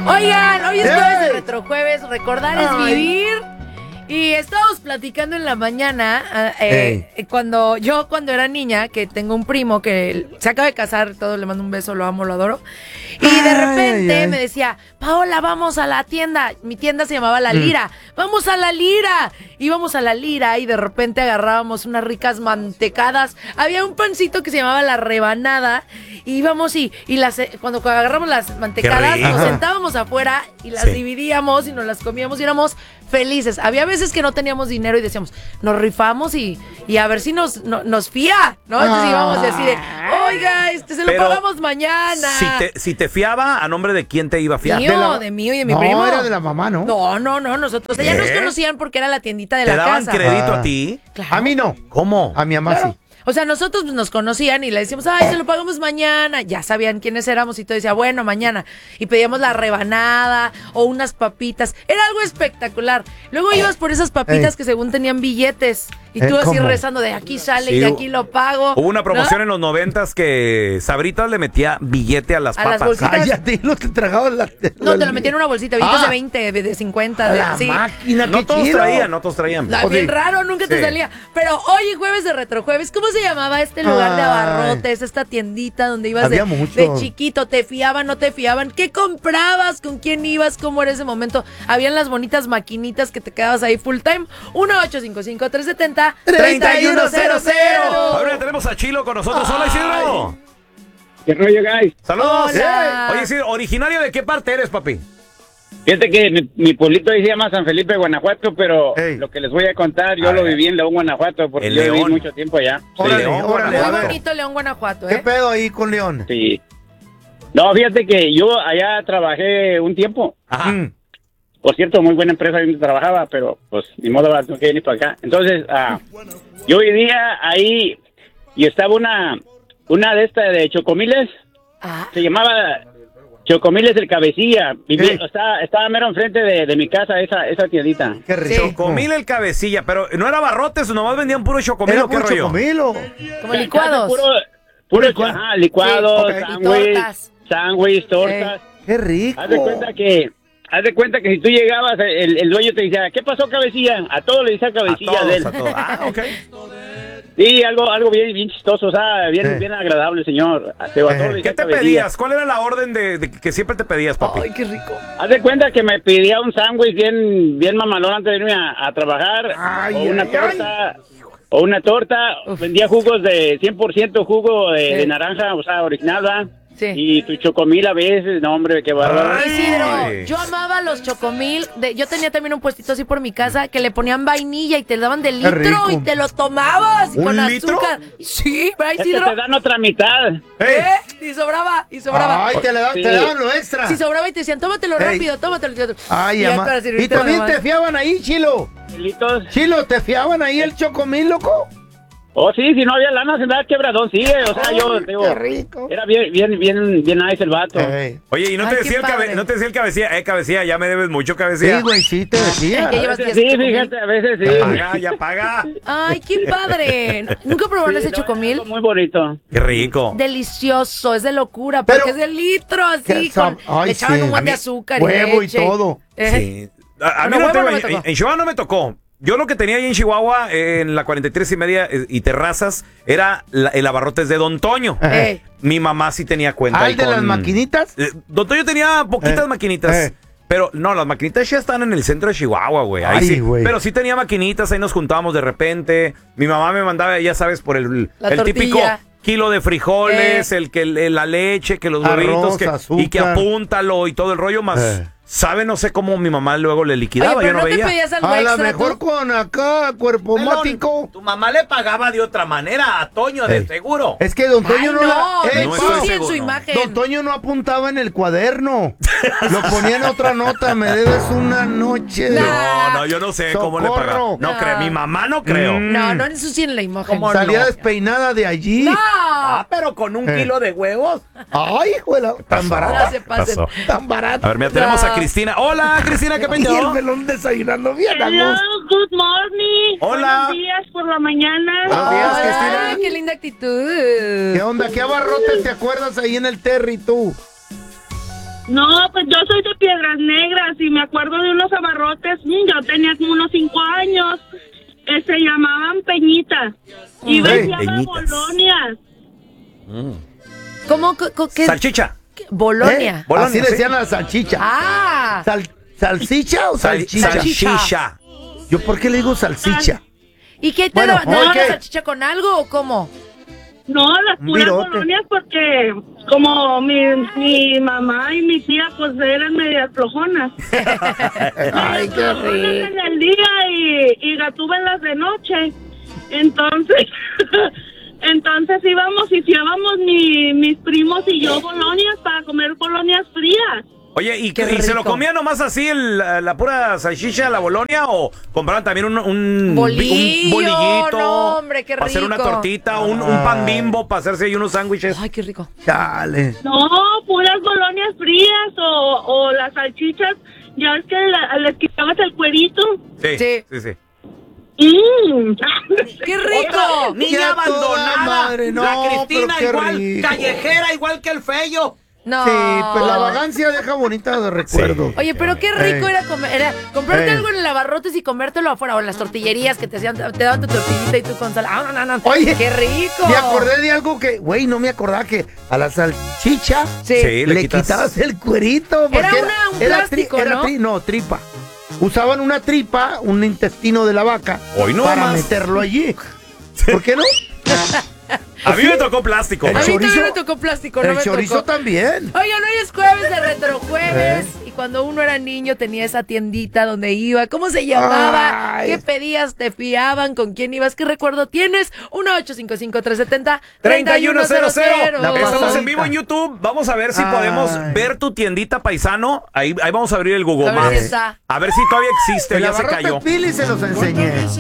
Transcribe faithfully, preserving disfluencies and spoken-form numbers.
Oigan, hoy es ¡Ey! jueves de Retrojueves, recordar es Ay. vivir. Y estábamos platicando en la mañana, eh, eh, cuando yo cuando era niña, que tengo un primo que se acaba de casar, todo le mando un beso, lo amo, lo adoro. Y de Ay, repente ay, ay. me decía, Paola, vamos a la tienda. Mi tienda se llamaba La Lira. Vamos a La Lira. Íbamos a La Lira y de repente agarrábamos unas ricas mantecadas. Había un pancito que se llamaba La Rebanada. Y íbamos y, y las, eh, cuando agarramos las mantecadas, rico. nos sentábamos afuera y las Sí. dividíamos y nos las comíamos y éramos felices. Había veces que no teníamos dinero y decíamos, nos rifamos y, y a ver si nos, no- nos fía, ¿no? Entonces íbamos así de, oiga, este se lo Pero pagamos mañana. Si te, si te fiaba, ¿a nombre de quién te iba a fiar? Mío, de la- de mío y de mi no, primo. era de la mamá, ¿no? No, no, no, nosotros. Ellas nos ¿Eh? conocían porque era la tiendita de ¿Te la daban casa. crédito Ah. a ti? Claro. A mí no. ¿Cómo? A mi mamá Claro. sí. O sea, nosotros pues, nos conocían y le decíamos, ay, se lo pagamos mañana. Ya sabían quiénes éramos y todo decía, bueno, mañana. Y pedíamos la rebanada o unas papitas. Era algo espectacular. Luego ibas por esas papitas Ey. que según tenían billetes. Y Eh, tú así ¿cómo? rezando de aquí sale Sí, y de hu- aquí lo pago. Hubo una promoción ¿no? en los noventas que Sabritas le metía billete a las A las papas. bolsitas. Cállate, no te tragabas la. No, te lo metían en una bolsita, billetes Ah. de veinte, de de cincuenta, de La sí. máquina, No qué todos chido. traían, no todos traían. La- O bien sí. raro, nunca te Sí. salía. Pero hoy jueves de Retrojueves, ¿cómo se llamaba este lugar de Ay. abarrotes? Esta tiendita donde ibas de, Había mucho. de chiquito, ¿te fiaban, no te fiaban? ¿Qué comprabas? ¿Con quién ibas? ¿Cómo era ese momento? Habían las bonitas maquinitas que te quedabas ahí full time. uno ocho cinco cinco, tres siete cero, tres uno cero cero. Ahora tenemos a Chilo con nosotros. Hola, Isidro. ¿Qué rollo, guys? Saludos. Hola. Oye, Isidro, ¿originario de qué parte eres, papi? Fíjate que mi, mi pueblito ahí se llama San Felipe, Guanajuato, pero Ey. lo que les voy a contar, yo A lo ver. viví en León, Guanajuato, porque En yo viví León. mucho tiempo allá. Órale, León, órale, Muy a ver. bonito León, Guanajuato, ¿Qué ¿eh? pedo ahí con León? Sí. No, fíjate que yo allá trabajé un tiempo. Ajá. Mm. Por cierto, muy buena empresa donde trabajaba, pero pues ni modo, ahora tengo que venir para acá. Entonces, ah, yo vivía ahí y estaba una una de estas de Chocomiles, Ah, se llamaba Chocomiles el Cabecilla. Vivía, Sí. estaba, estaba mero enfrente de, de mi casa esa, esa tiendita. Qué rico. Chocomil el cabecilla, pero no era barrotes, nomás vendían puro chocomil. Era ¿O qué puro rollo? chocomilo. como licuados. Puro, puro Licua- ajá, licuados, Sí, ok. Y sándwich, tortas. sándwich, tortas. Qué rico. Haz de cuenta que, haz de cuenta que si tú llegabas, el, el dueño te decía, ¿qué pasó, Cabecilla? A todos le decía A Cabecilla de él. todos, a todos. Ah, ok. Sí, algo, algo bien, bien chistoso, o sea, bien, Eh. bien agradable, señor. A, digo, a todos le ¿Qué decía te Cabecilla. pedías? ¿Cuál era la orden de, de que siempre te pedías, papi? Ay, qué rico. Haz de cuenta que me pedía un sándwich bien, bien mamalón antes de irme a, a trabajar, Ay, o una ay, torta, o una torta, vendía jugos de cien por ciento jugo de, Sí. de naranja, o sea, original, ¿verdad? Sí. Y tu chocomil a veces, no, hombre, qué bárbaro. Ay. Isidro, yo amaba los chocomil. De, yo tenía también un puestito así por mi casa que le ponían vainilla y te daban de litro rico. y te lo tomabas ¿Un con litro? azúcar. Sí, ¿verdad, Es que Isidro? te dan otra mitad. ¿Eh? Y sobraba, y sobraba. Ay, te, le da- Sí. te daban lo extra. Si sobraba y te decían, tómatelo Ey. rápido, tómatelo. Ay, y ya ama- para Y servírtelo también nomás. te fiaban ahí, Chilo. Chilitos. Chilo, ¿te fiaban ahí el chocomil, loco? Oh, sí, si no había lana, se andaba quebradón, sí, eh, o sea, Ay, yo, digo, qué rico. era bien, bien, bien, bien nice el vato. Ey. Oye, ¿y no Ay, te, qué decía el cabe- padre. no te decía el cabecilla? Eh, cabecilla, ya me debes mucho, Sí, cabecilla. güey, sí te decía. ¿Qué A llevas veces diez sí, chocomil? fíjate, a veces Ya sí. paga, ya paga. Ay, qué padre. ¿Nunca probaron Sí, ese no, chocomil? algo muy bonito. Qué rico. Delicioso, es de locura, porque Pero- es de litro así, Qué sab- con, ay, le echaban sí. un buen A de mí- azúcar huevo y leche. todo. Eh, Sí. A, a mí Bueno, no huevo tengo- no me en, tocó. en Chihuahua no me tocó. Yo lo que tenía ahí en Chihuahua, eh, en la cuarenta y tres y media eh, y Terrazas, era la- el abarrotes de Don Toño. eh. Mi mamá sí tenía cuenta Ah, ahí ¿el de con- las maquinitas? Eh, Don Toño tenía poquitas Eh, maquinitas. eh. Pero no, las maquinitas ya están en el centro de Chihuahua, güey. Ahí Ay, sí. güey. Pero sí tenía maquinitas, ahí nos juntábamos de repente. Mi mamá me mandaba, ya sabes, por el, La el típico tortilla. kilo de frijoles, Eh. el que el- la leche, que los Arroz, huevitos, que, y que azúcar. apúntalo y todo el rollo más. Eh. ¿Sabe? No sé cómo mi mamá luego le Oye, liquidaba, pero yo no, no te veía. pedías algo A lo extra mejor tú? con acá, cuerpo mático. Tu mamá le pagaba de otra manera a Toño, de Ey. seguro. Es que Don Ay, Toño no, no, la- Ey, no no pa, estoy ensucien su seguro. imagen. Don Toño no apuntaba en el cuaderno. Lo ponía en otra nota. Me debes una noche. de- Nah. No, no, yo no sé cómo le Socorro. pagaba. No No. creo, mi mamá no creo. Mm. No, no ensucien la imagen. ¿Cómo Salía no? despeinada de allí. ¡No! Ah, pero con un Eh. kilo de huevos. Ay, juela, tan pasó? No barata. se pasen. pasó? Tan barata. A ver, mira, tenemos a No. Cristina. Hola, Cristina, ¿qué Y el pedo? melón desayunando bien a Hello, gusto. good morning. Hola. Buenos días por la mañana. Buenos días, Ay, Cristina. qué linda actitud. ¿Qué onda? ¿Qué abarrotes te acuerdas ahí en el Terry tú? No, pues yo soy de Piedras Negras y me acuerdo de unos abarrotes, mm, yo tenía como unos cinco años, que se llamaban Peñita y Mm. vendían Peñitas. bolonias. ¿Cómo? co- co- qué- Salchicha. qué- Bolonia. ¿Eh? Bolonia, Así sí. decían a la salchicha. Ah. Sal- ¿Salsicha o Sal- salchicha? salchicha. ¿Yo por qué le digo salchicha? ¿Y qué te Bueno, daban? ¿Te daban ¿qué? la salchicha con algo o cómo? No, las Un puras virote. bolonias porque como mi, mi mamá y mi tía pues eran medias flojonas. Ay, qué Flojonas en el día y, y gatúbelas de noche. Entonces, entonces íbamos y llevábamos mi, mis primos y yo bolonias para comer bolonias frías. Oye, ¿y, Qué y se lo rico. comían nomás así el- la, la pura salchicha, la bolonia, o compraban también un, un, Bolillo, un bolillito? no, hombre, qué para hacer una rico. tortita, un, un pan bimbo para hacerse ahí unos sándwiches. Ay, qué rico. Dale. No, puras bolonias frías o, o las salchichas, ya es que la- les quitabas el cuerito. Sí, Sí. sí, sí. Mm. ¡Qué rico! Niña Ya abandonada. toda madre, no, la Cristina pero qué igual, rico. callejera igual que el Feyo. No. Sí, pues la vagancia deja bonita de recuerdo. Oye, pero qué rico Ey. era comer, era comprarte Ey. algo en el abarrotes y comértelo afuera, o en las tortillerías que te hacían, te daban tu tortillita y tú con sal. Ah, no, no, no. Oye, qué rico. Me acordé de algo que, güey, no me acordaba que a la salchicha Sí. Sí, le, le quitas- quitabas el cuerito. porque Era una- un era plástico, era ¿no? tri- no, tripa. Usaban una tripa, un intestino de la vaca, Hoy no para más. meterlo allí. ¿Por qué no? A mí me tocó plástico. El A mí pero- también chorizo- me tocó plástico, no El me chorizo tocó. también. Oigan, hoy es jueves de retrojueves ¿Eh? y cuando uno era niño tenía esa tiendita donde iba. ¿Cómo se llamaba? Ay. ¿Qué pedías? ¿Te fiaban? ¿Con quién ibas? ¿Qué recuerdo tienes? uno ocho cinco cinco tres siete cero treinta y uno cero cero. La Estamos pasadita. en vivo en YouTube. Vamos a ver si Ay. podemos ver tu tiendita, paisano. Ahí, ahí vamos a abrir el Google A ver si Maps. está. A ver si todavía existe o El ya se abarrote cayó. Pili se los enseñé.